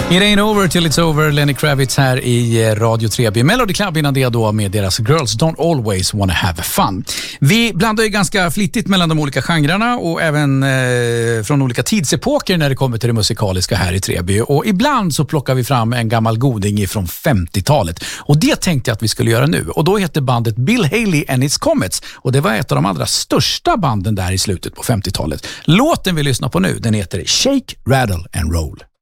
It ain't over till it's over. Lenny Kravitz här i Radio 3B. Melody Club innan det då med deras Girls Don't Always Wanna Have Fun. Vi blandar ju ganska flitigt mellan de olika genrerna och även från olika tidsepoker när det kommer till det musikaliska här i 3B. Och ibland så plockar vi fram en gammal goding från 50-talet. Och det tänkte jag att vi skulle göra nu. Och då heter bandet Bill Haley and Its Comets. Och det var ett av de allra största banden där i slutet på 50-talet. Låten vi lyssnar på nu, den heter Shake, Rattle and Roll.